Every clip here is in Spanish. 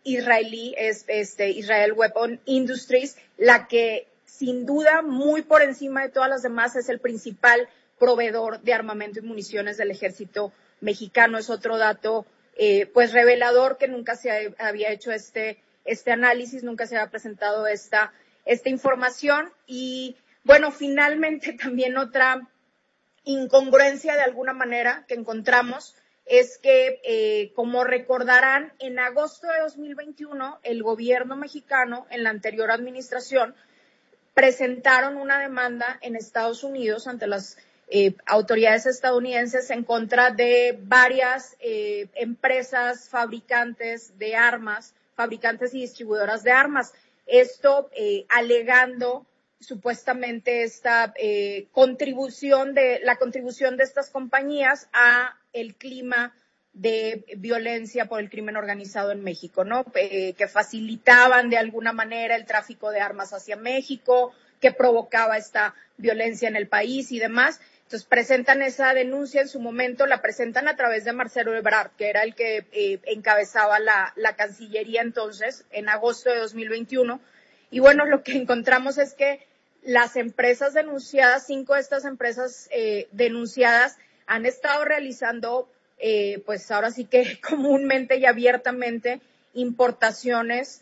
israelí, es Israel Weapon Industries, la que sin duda muy por encima de todas las demás es el principal proveedor de armamento y municiones del ejército mexicano. Es otro dato pues revelador, que nunca se había hecho este análisis, nunca se había presentado esta información. Y bueno, finalmente también otra incongruencia de alguna manera que encontramos es que, como recordarán, en agosto de 2021 el gobierno mexicano, en la anterior administración, presentaron una demanda en Estados Unidos ante las autoridades estadounidenses en contra de varias empresas fabricantes de armas, fabricantes y distribuidoras de armas. Esto alegando supuestamente esta contribución de estas compañías a el clima de violencia por el crimen organizado en México, ¿no? Que facilitaban de alguna manera el tráfico de armas hacia México, que provocaba esta violencia en el país y demás. Entonces presentan esa denuncia, en su momento la presentan a través de Marcelo Ebrard, que era el que encabezaba la Cancillería entonces, en agosto de 2021. Y bueno, lo que encontramos es que las empresas denunciadas, 5 de estas empresas denunciadas, han estado realizando pues ahora sí que comúnmente y abiertamente importaciones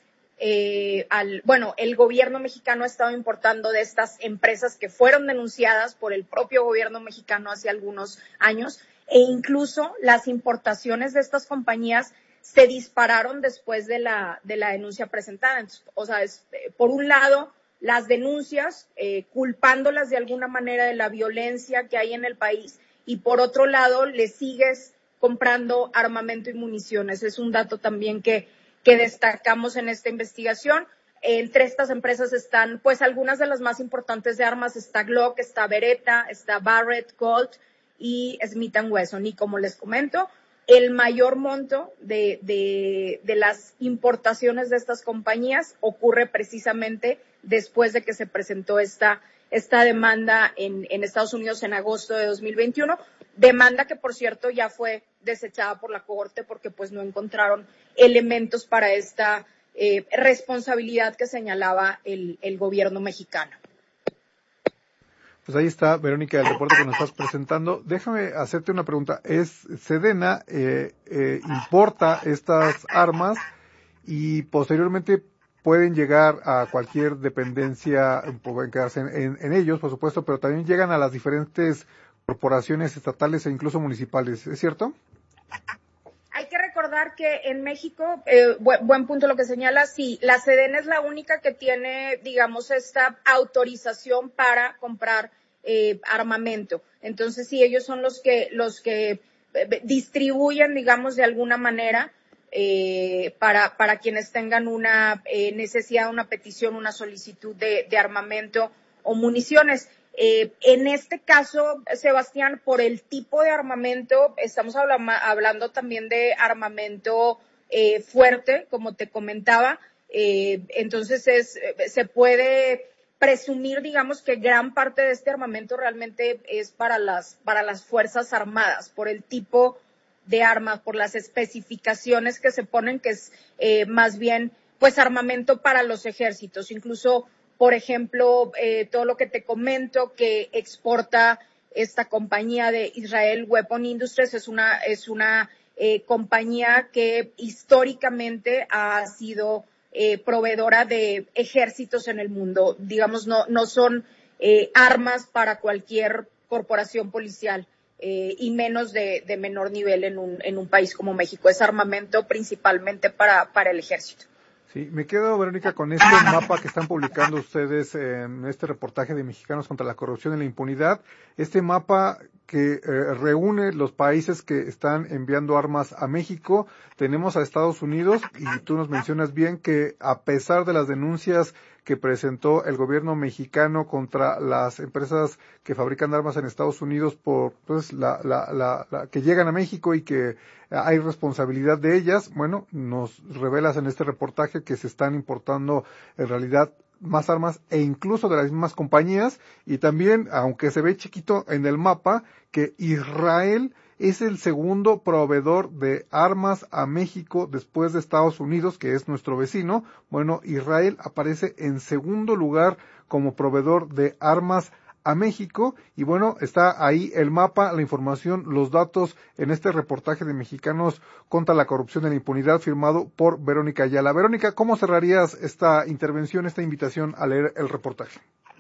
el gobierno mexicano ha estado importando de estas empresas que fueron denunciadas por el propio gobierno mexicano hace algunos años, e incluso las importaciones de estas compañías se dispararon después de la denuncia presentada. Entonces, o sea, por un lado, las denuncias, culpándolas de alguna manera de la violencia que hay en el país, y por otro lado, le sigues comprando armamento y municiones. Es un dato también que destacamos en esta investigación. Entre estas empresas están, pues, algunas de las más importantes de armas. Está Glock, está Beretta, está Barrett, Colt y Smith & Wesson. Y como les comento, el mayor monto de las importaciones de estas compañías ocurre precisamente después de que se presentó esta demanda en Estados Unidos en agosto de 2021, demanda que, por cierto, ya fue desechada por la Corte porque pues no encontraron elementos para esta responsabilidad que señalaba el gobierno mexicano. Pues ahí está, Verónica, el reporte que nos estás presentando. Déjame hacerte una pregunta. Sedena importa estas armas y posteriormente pueden llegar a cualquier dependencia, pueden quedarse en ellos, por supuesto, pero también llegan a las diferentes corporaciones estatales e incluso municipales, ¿es cierto? Hay que recordar que en México, buen punto lo que señala, sí, la Sedena es la única que tiene, digamos, esta autorización para comprar armamento. Entonces, sí, ellos son los que distribuyen, digamos, de alguna manera, para quienes tengan una necesidad, una petición, una solicitud de armamento o municiones. En este caso, Sebastián, por el tipo de armamento, estamos hablando también de armamento fuerte, como te comentaba. Entonces se puede presumir, digamos, que gran parte de este armamento realmente es para las Fuerzas Armadas, por el tipo de armas, por las especificaciones que se ponen, que es más bien pues armamento para los ejércitos. Incluso, por ejemplo, todo lo que te comento que exporta esta compañía de Israel Weapon Industries es una compañía que históricamente ha sido proveedora de ejércitos en el mundo. Digamos, no son armas para cualquier corporación policial, y menos de menor nivel en un país como México. Es armamento principalmente para el ejército. Sí, me quedo, Verónica, con este mapa que están publicando ustedes en este reportaje de Mexicanos contra la Corrupción y la Impunidad. Este mapa que reúne los países que están enviando armas a México. Tenemos a Estados Unidos y tú nos mencionas bien que a pesar de las denuncias que presentó el gobierno mexicano contra las empresas que fabrican armas en Estados Unidos por pues que llegan a México y que hay responsabilidad de ellas, bueno, nos revelas en este reportaje que se están importando en realidad más armas e incluso de las mismas compañías, y también, aunque se ve chiquito en el mapa, que Israel es el segundo proveedor de armas a México después de Estados Unidos, que es nuestro vecino. Bueno, Israel aparece en segundo lugar como proveedor de armas a México, y bueno, está ahí el mapa, la información, los datos en este reportaje de Mexicanos contra la Corrupción y la Impunidad, firmado por Verónica Ayala. Verónica, ¿cómo cerrarías esta intervención, esta invitación a leer el reportaje?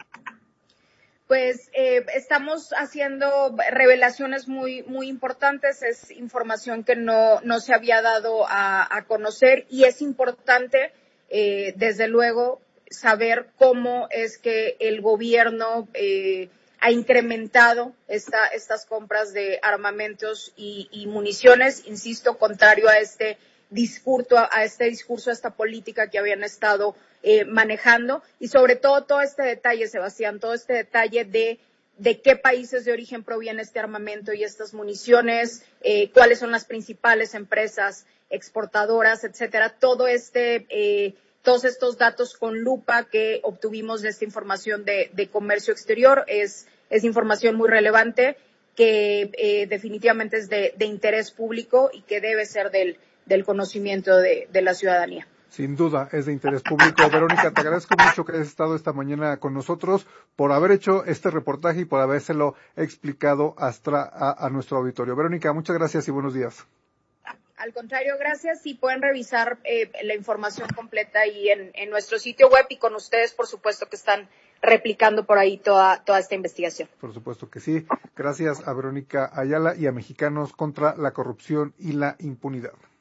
Pues estamos haciendo revelaciones muy importantes, es información que no se había dado a conocer, y es importante, desde luego, saber cómo es que el gobierno ha incrementado estas compras de armamentos y municiones, insisto, contrario a este discurso, a esta política que habían estado manejando, y sobre todo este detalle, Sebastián, todo este detalle de qué países de origen proviene este armamento y estas municiones, cuáles son las principales empresas exportadoras, etcétera, todos estos datos con lupa que obtuvimos de esta información de comercio exterior es información muy relevante que definitivamente es de interés público y que debe ser del conocimiento de la ciudadanía. Sin duda, es de interés público. Verónica, te agradezco mucho que hayas estado esta mañana con nosotros, por haber hecho este reportaje y por habérselo explicado a nuestro auditorio. Verónica, muchas gracias y buenos días. Al contrario, gracias, y pueden revisar la información completa ahí en nuestro sitio web, y con ustedes, por supuesto, que están replicando por ahí toda esta investigación. Por supuesto que sí. Gracias a Verónica Ayala y a Mexicanos contra la Corrupción y la Impunidad.